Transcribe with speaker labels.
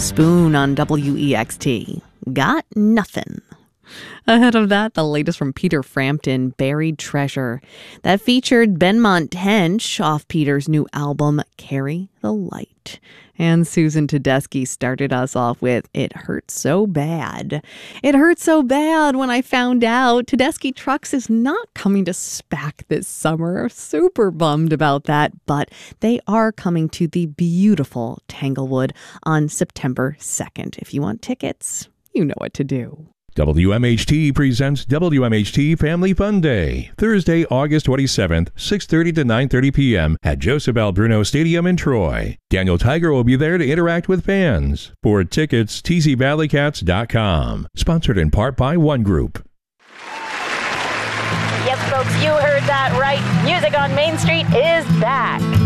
Speaker 1: Spoon on WEXT. Got nothing. Ahead of that, the latest from Peter Frampton, Buried Treasure. That featured Benmont Tench off Peter's new album, Carry the Light. And Susan Tedeschi started us off with It Hurts So Bad. It hurt so bad when I found out Tedeschi Trucks is not coming to SPAC this summer. Super bummed about that, but they are coming to the beautiful Tanglewood on September 2nd. If you want tickets, you know what to do.
Speaker 2: WMHT presents WMHT Family Fun Day, Thursday, August 27th, 6:30 to 9:30 p.m. at Joseph L. Bruno Stadium in Troy. Daniel Tiger will be there to interact with fans. For tickets, tzvalleycats.com. Sponsored in part by One Group.
Speaker 3: Yes, folks, you heard that right. Music on Main Street is back.